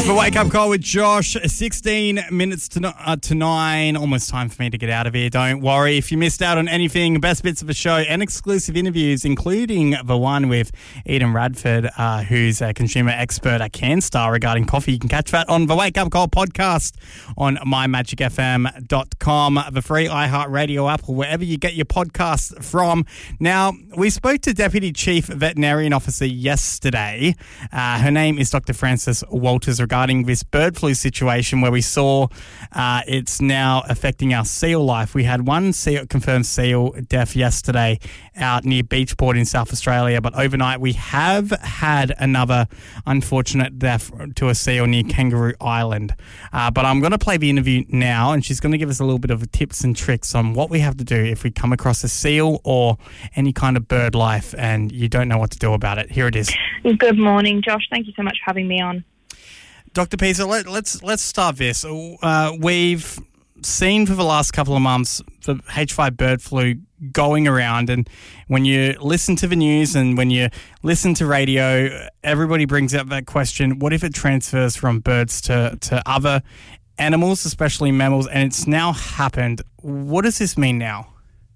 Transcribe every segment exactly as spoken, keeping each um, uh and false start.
It's the Wake Up Call with Josh. sixteen minutes to, uh, to nine. Almost time for me to get out of here. Don't worry. If you missed out on anything, best bits of the show and exclusive interviews, including the one with Eden Radford, uh, who's a consumer expert at CanStar regarding coffee. You can catch that on the Wake Up Call podcast on my magic f m dot com, the free iHeartRadio app, or wherever you get your podcasts from. Now, we spoke to Deputy Chief Veterinarian Officer yesterday. Uh, her name is Doctor Frances Walters, regarding this bird flu situation where we saw uh, it's now affecting our seal life. We had one seal, confirmed seal death yesterday out near Beachport in South Australia, but overnight we have had another unfortunate death to a seal near Kangaroo Island. Uh, but I'm going to play the interview now, and she's going to give us a little bit of tips and tricks on what we have to do if we come across a seal or any kind of bird life and you don't know what to do about it. Here it is. Good morning, Josh. Thank you so much for having me on. Doctor Pisa, let, let's let's start this. Uh, we've seen for the last couple of months the H five bird flu going around, and when you listen to the news and when you listen to radio, everybody brings up that question, what if it transfers from birds to, to other animals, especially mammals, and it's now happened. What does this mean now?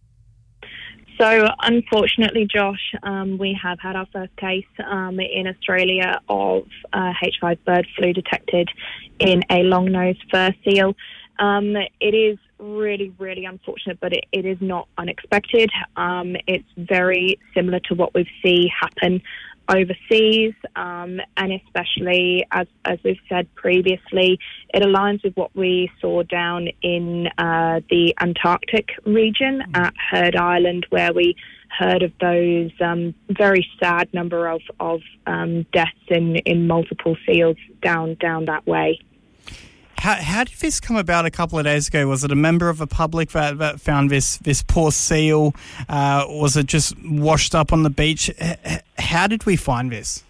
So, unfortunately, Josh, um, we have had our first case um, in Australia of uh, H five bird flu detected in a long-nosed fur seal. Um, it is really, really unfortunate, but it, it is not unexpected. Um, it's very similar to what we see happen overseas, um, and especially, as, as we've said previously, it aligns with what we saw down in uh, the Antarctic region at Heard Island, where we heard of those um, very sad number of, of um, deaths in, in multiple seals down down that way. How, how did this come about a couple of days ago? Was it a member of the public that, that found this, this poor seal? Uh, was it just washed up on the beach? H- how did we find this?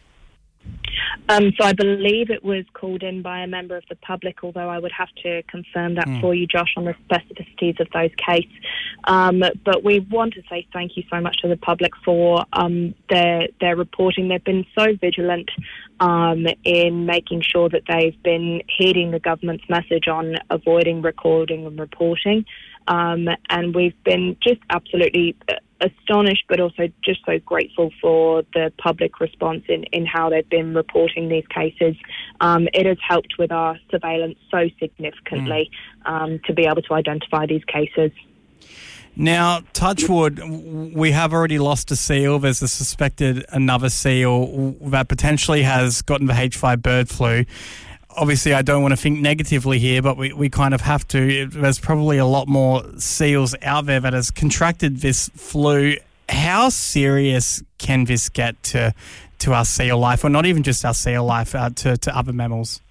Um, so I believe it was called in by a member of the public, although I would have to confirm that mm. for you, Josh, on the specificities of those cases. Um, but we want to say thank you so much to the public for um, their, their reporting. They've been so vigilant um, in making sure that they've been heeding the government's message on avoiding recording and reporting. Um, and we've been just absolutely astonished, but also just so grateful for the public response in, in how they've been reporting these cases. Um, it has helped with our surveillance so significantly mm. um, to be able to identify these cases. Now, touch wood, we have already lost a seal. There's a suspected another seal that potentially has gotten the H five bird flu. Obviously, I don't want to think negatively here, but we, we kind of have to. There's probably a lot more seals out there that has contracted this flu. How serious can this get to to our seal life, or not even just our seal life, uh, to, to other mammals?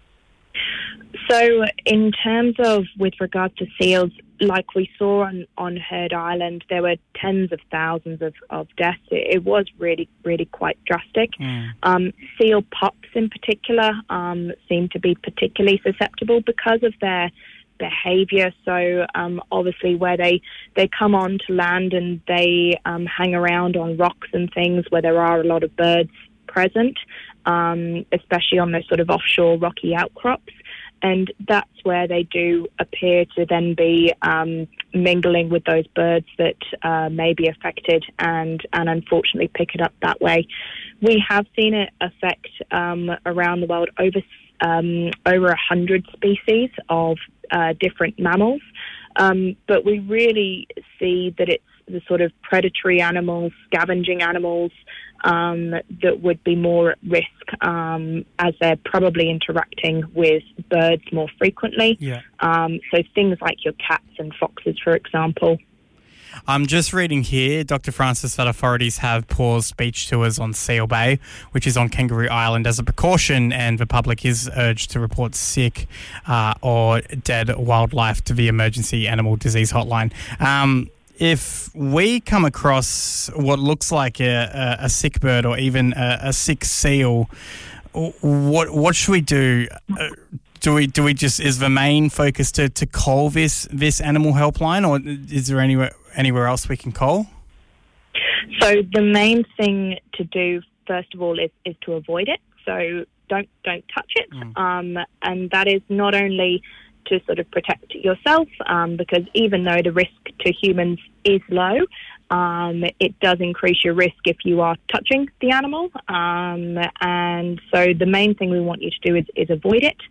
So in terms of with regards to seals, like we saw on, on Heard Island, there were tens of thousands of, of deaths. It, it was really, really quite drastic. Mm. Um, seal pups in particular um, seem to be particularly susceptible because of their behaviour. So um, obviously where they, they come on to land and they um, hang around on rocks and things where there are a lot of birds present, um, especially on those sort of offshore rocky outcrops. And that's where they do appear to then be um, mingling with those birds that uh, may be affected and, and unfortunately pick it up that way. We have seen it affect um, around the world over um, over one hundred species of uh, different mammals. Um, but we really see that it's the sort of predatory animals, scavenging animals, um, that would be more at risk um, as they're probably interacting with birds more frequently. Yeah. Um, so things like your cats and foxes, for example. I'm just reading here, Doctor Frances, that authorities have paused beach tours on Seal Bay, which is on Kangaroo Island, as a precaution, and the public is urged to report sick uh, or dead wildlife to the Emergency Animal Disease Hotline. Um, if we come across what looks like a, a, a sick bird or even a, a sick seal, what what should we do? Uh, Do we do we just is the main focus to, to call this this animal helpline, or is there anywhere anywhere else we can call? So the main thing to do first of all is, is to avoid it. So don't don't touch it. Mm. Um, and that is not only to sort of protect yourself, um, because even though the risk to humans is low, um, it does increase your risk if you are touching the animal. Um, and so the main thing we want you to do is, is avoid it.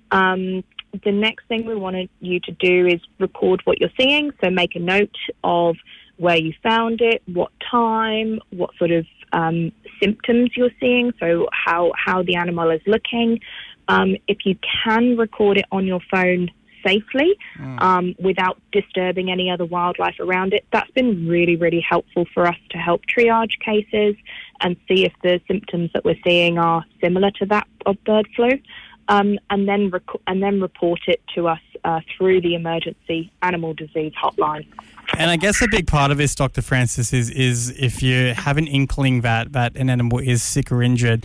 Um, the next thing we want you to do is record what you're seeing. So make a note of where you found it, what time, what sort of um, symptoms you're seeing, so how, how the animal is looking. Um, if you can record it on your phone safely, mm. um, without disturbing any other wildlife around it, that's been really, really helpful for us to help triage cases and see if the symptoms that we're seeing are similar to that of bird flu, um, and then rec- and then report it to us uh, through the emergency animal disease hotline. And I guess a big part of this, Doctor Francis, is is if you have an inkling that, that an animal is sick or injured,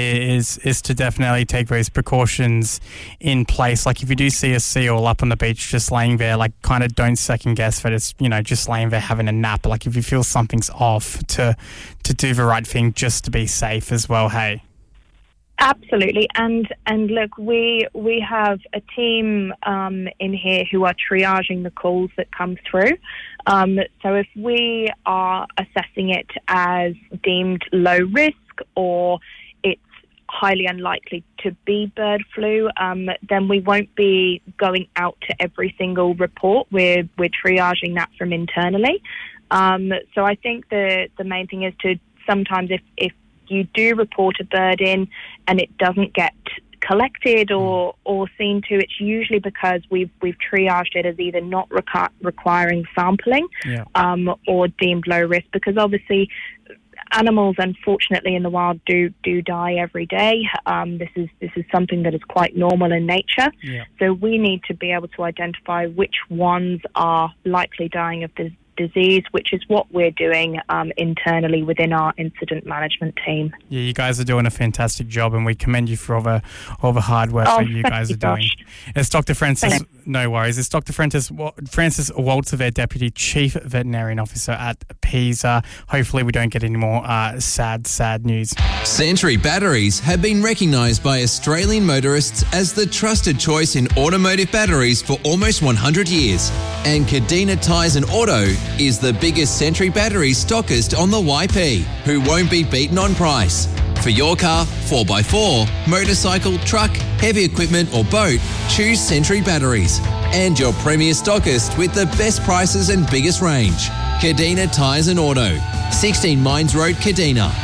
is is to definitely take those precautions in place. Like if you do see a seal up on the beach just laying there, like kind of don't second guess that it's, you know, just laying there having a nap. Like if you feel something's off, to to do the right thing just to be safe as well, hey? Absolutely, and and look, we we have a team um, in here who are triaging the calls that come through. Um, so if we are assessing it as deemed low risk or it's highly unlikely to be bird flu, um, then we won't be going out to every single report. We're we're triaging that from internally. Um, so I think the the main thing is to sometimes if if you do report a bird in and it doesn't get collected or or seen to, it's usually because we've we've triaged it as either not requ- requiring sampling, yeah. um, or deemed low risk, because obviously animals, unfortunately, in the wild do do die every day. Um, this is this is something that is quite normal in nature. Yeah. So we need to be able to identify which ones are likely dying of the disease, which is what we're doing um, internally within our incident management team. Yeah, you guys are doing a fantastic job, and we commend you for all the all the hard work oh, that you guys you, are doing. Josh. It's Doctor Francis. Thanks. No worries. It's Doctor Francis Francis Walter, their Deputy Chief Veterinarian Officer at PESA. Hopefully, we don't get any more uh, sad, sad news. Sentry batteries have been recognised by Australian motorists as the trusted choice in automotive batteries for almost one hundred years. And Kadena Tyres and Auto is the biggest Sentry battery stockist on the Y P, who won't be beaten on price. For your car, four by four, motorcycle, truck, heavy equipment or boat, choose Sentry batteries. And your premier stockist with the best prices and biggest range. Kadena Tyres and Auto, sixteen Mines Road, Kadena.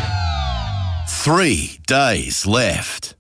Three days left.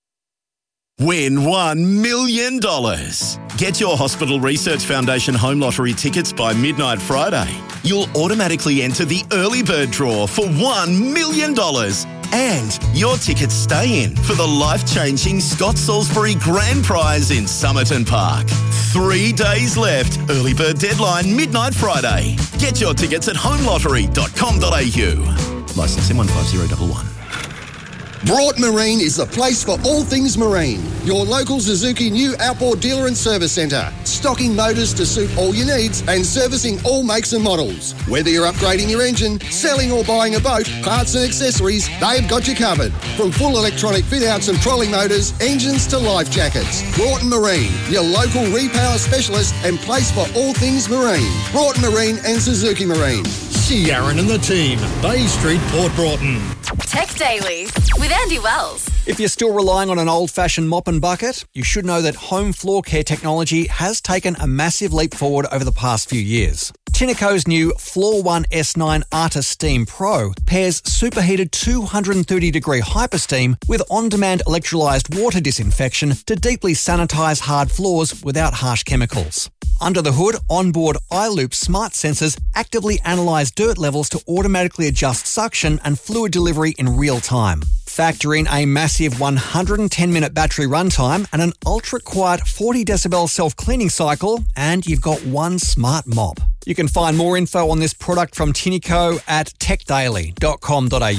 Win one million dollars. Get your Hospital Research Foundation Home Lottery tickets by midnight Friday. You'll automatically enter the early bird draw for one million dollars. And your tickets stay in for the life-changing Scott Salisbury Grand Prize in Somerton Park. Three days left. Early bird deadline midnight Friday. Get your tickets at home lottery dot com dot a u. Licence M one five zero one one. Broughton Marine is the place for all things marine. Your local Suzuki new outboard dealer and service centre. Stocking motors to suit all your needs and servicing all makes and models. Whether you're upgrading your engine, selling or buying a boat, parts and accessories, they've got you covered. From full electronic fit-outs and trolling motors, engines to life jackets. Broughton Marine, your local repower specialist and place for all things marine. Broughton Marine and Suzuki Marine. See Aaron and the team. Bay Street, Port Broughton. Tech Daily with Andy Wells. If you're still relying on an old-fashioned mop and bucket, you should know that home floor care technology has taken a massive leap forward over the past few years. Tinaco's new Floor One S nine Arta Steam Pro pairs superheated two hundred thirty degree Hypersteam with on-demand electrolyzed water disinfection to deeply sanitize hard floors without harsh chemicals. Under the hood, onboard iLoop smart sensors actively analyze dirt levels to automatically adjust suction and fluid delivery in real time. Factor in a massive one hundred ten minute battery runtime and an ultra-quiet forty decibel self-cleaning cycle, and you've got one smart mop. You can find more info on this product from Tinaco at tech daily dot com dot a u.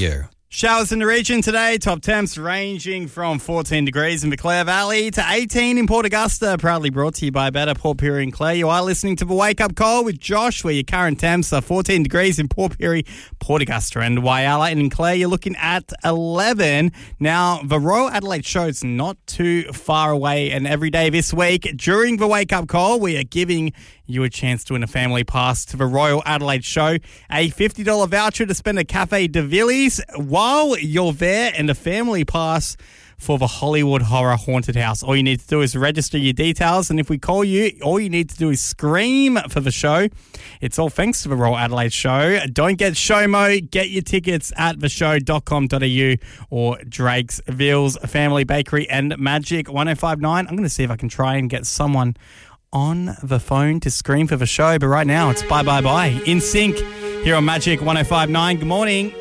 Showers in the region today, top temps ranging from fourteen degrees in the Clare Valley to eighteen in Port Augusta. Proudly brought to you by Better Port Pirie and Clare. You are listening to the Wake Up Call with Josh, where your current temps are fourteen degrees in Port Pirie, Port Augusta and Whyalla. And in Clare, you're looking at eleven. Now, the Royal Adelaide Show is not too far away, and every day this week during the Wake Up Call, we are giving you a chance to win a family pass to the Royal Adelaide Show, a fifty dollars voucher to spend at Cafe de Villiers while you're there, and a family pass for the Hollywood Horror Haunted House. All you need to do is register your details, and if we call you, all you need to do is scream for the show. It's all thanks to the Royal Adelaide Show. Don't get SHOMO. Get your tickets at the show dot com dot a u or Drakesville's Family Bakery and Magic one oh five point nine. I'm going to see if I can try and get someone on the phone to scream for the show, but right now it's bye bye bye in sync here on Magic one oh five point nine. Good morning.